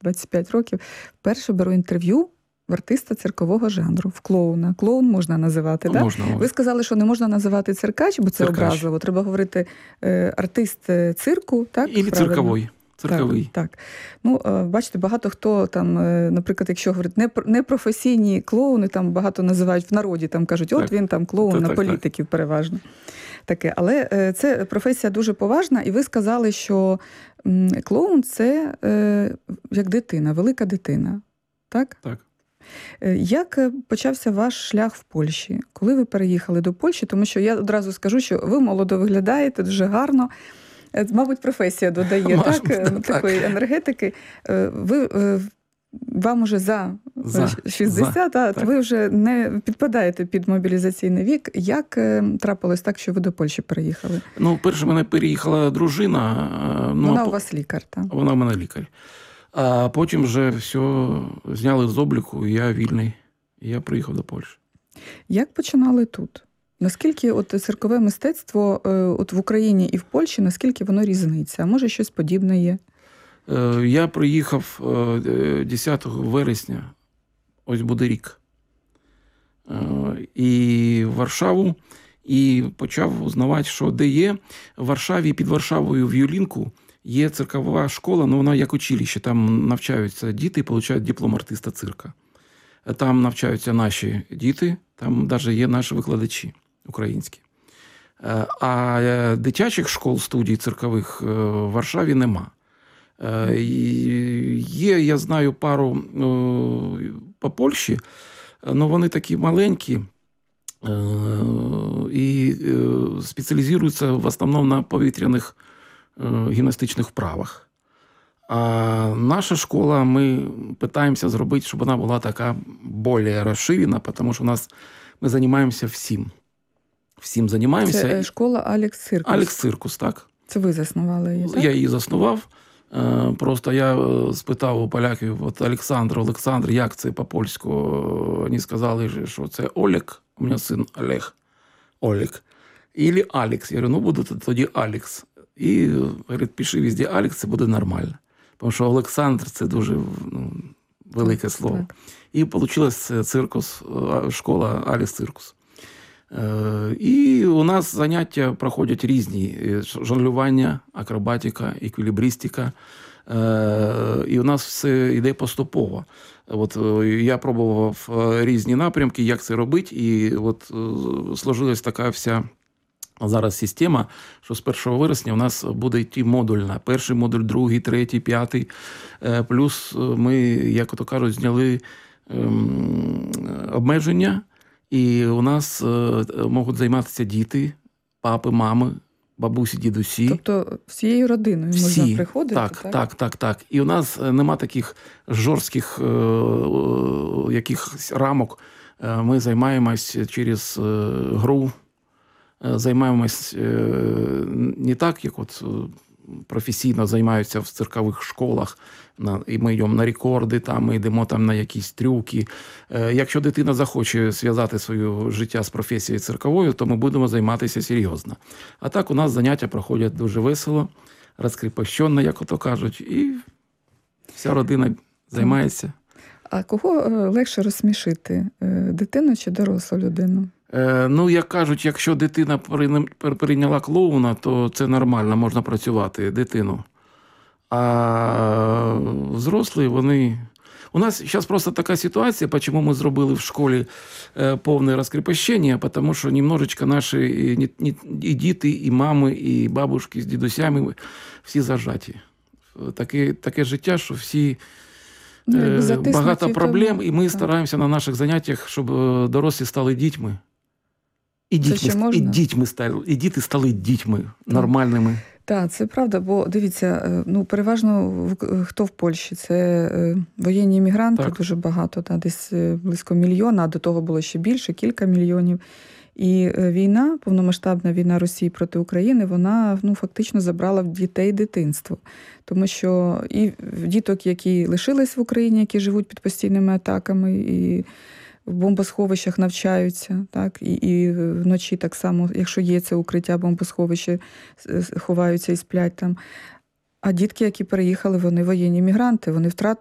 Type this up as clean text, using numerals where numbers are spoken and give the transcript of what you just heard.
25 років, вперше беру інтерв'ю в артиста циркового жанру, в клоуна. Клоун можна називати, так? Можна. Ви сказали, що не можна називати циркач, бо це Циркач. образливо. Треба говорити артист цирку, так? Ілі цирковий. Цирковий. Так. Ну, бачите, багато хто там, наприклад, якщо говорить непрофесійні клоуни, там багато називають в народі, там кажуть, от він там клоун на політиків переважно. Таке. Але це професія дуже поважна, і ви сказали, що клоун – це як дитина, велика дитина. Так? Так. Як почався ваш шлях в Польщі? Коли ви переїхали до Польщі? Тому що я одразу скажу, що ви молодо виглядаєте, дуже гарно. Мабуть, професія додає такої енергетики. Вам уже за 60, ви вже не підпадаєте під мобілізаційний вік. Як трапилось так, що ви до Польщі переїхали? Ну, перше, мене переїхала дружина. Вона у вас лікар, так? Вона в мене лікар. А потім вже все зняли з обліку, і я вільний. І я приїхав до Польщі. Як починали тут? Наскільки циркове мистецтво в Україні і в Польщі, наскільки воно різниця? А може щось подібне є? Я приїхав 10 вересня, ось буде рік, і в Варшаву, і почав узнавати, що де є. В Варшаві, під Варшавою в Юлінку є циркова школа, але вона як училище, там навчаються діти і отримують диплом артиста цирка. Там навчаються наші діти, там навіть є наші викладачі українські. А дитячих школ, студій циркових в Варшаві нема. Є, я знаю, пару по Польщі, але вони такі маленькі і спеціалізуються в основному на повітряних гімнастичних вправах. А наша школа, ми намагаємося зробити, щоб вона була така більш розширена, тому що ми займаємося всім. Всім займаємося. Це школа Алекс Циркус. Алекс Циркус, так. Це ви заснували її, так? Я її заснував. Просто я спитав у поляків, от Олександр, як це по-польську? Вони сказали, що це Олег, у мене син Олег. Ілі Алекс. Я говорю, буде тоді Алекс. І, говорить, пиши везде Алекс, це буде нормально. Тому що Олександр – це дуже велике слово. Так. І вийшла циркус, школа Алекс Циркус. І у нас заняття проходять різні. Жонглювання, акробатика, еквілібристика. І у нас все йде поступово. От я пробував різні напрямки, як це робити. І от сложилась така вся зараз система, що з 1 вересня у нас буде йти модульна. Перший модуль, другий, третій, п'ятий. Плюс ми, як ото кажуть, зняли обмеження. І у нас можуть займатися діти, папи, мами, бабусі, дідусі. Тобто всією родиною можна приходити? Так. І у нас нема таких жорстких якихось рамок. Ми займаємось через гру, займаємось не так, як от професійно займаються в циркових школах, і ми йдемо на рекорди, там, ми йдемо там на якісь трюки. Якщо дитина захоче зв'язати своє життя з професією цирковою, то ми будемо займатися серйозно. А так у нас заняття проходять дуже весело, розкріпощено, як ото кажуть, і вся родина займається. А кого легше розсмішити, дитину чи дорослу людину? Ну, як кажуть, якщо дитина прийняла клоуна, то це нормально, можна працювати дитину. А взрослі, вони... У нас зараз просто така ситуація, чому ми зробили в школі повне розкріпощення, тому що немножечко наші і діти, і мами, і бабушки з дідусями всі зажаті. Таке життя, що всі... багато проблем, і ми стараємося на наших заняттях, щоб дорослі стали дітьми. І діти стали дітьми нормальними. Так, це правда, бо дивіться, переважно хто в Польщі? Це воєнні іммігранти, дуже багато, десь близько мільйона, а до того було ще більше, кілька мільйонів. І війна, повномасштабна війна Росії проти України, вона фактично забрала в дітей дитинство. Тому що і діток, які лишились в Україні, які живуть під постійними атаками, і в бомбосховищах навчаються, так, і вночі так само, якщо є це укриття, бомбосховище, ховаються і сплять там. А дітки, які переїхали, вони воєнні мігранти, вони втратили